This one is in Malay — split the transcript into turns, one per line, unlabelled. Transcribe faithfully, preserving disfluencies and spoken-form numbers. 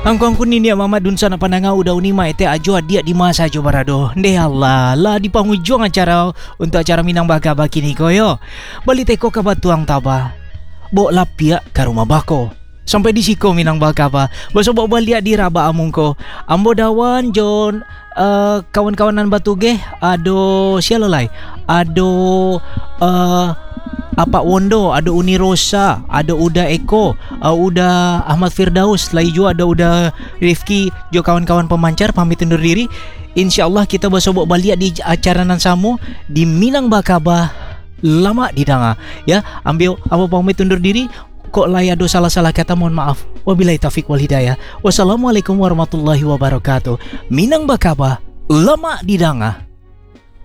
Angkong kuning dia Mama Dunsa na panangau udah unima ete ajo dia di masa ajo barado. Deh Allah lah di penghujung acara untuk acara Minang Baka baki ni koyo. Bali teko ka batuang taba. Bok lapia ka rumah bako. Sampai di siko Minang Baka ba. Boso bok balik di raba amung ko. Ambo dawan John uh, kawan-kawanan batu ge ado sialalai. Ado uh, apa Wondo, ada Uni Rosa, ada Uda Eko, uh, Uda Ahmad Firdaus, lagi juga ada Uda Rifki, juga kawan-kawan pemancar pamit undur diri. InsyaAllah kita bersobok balik di acara nan samu di Minang Bakaba lama di danga. Ya, ambil apa pamit undur diri. Kok laya do salah-salah kata mohon maaf. Wabillahi taufiq wal hidayah. Wassalamualaikum warahmatullahi wabarakatuh. Minang Bakaba lama di danga.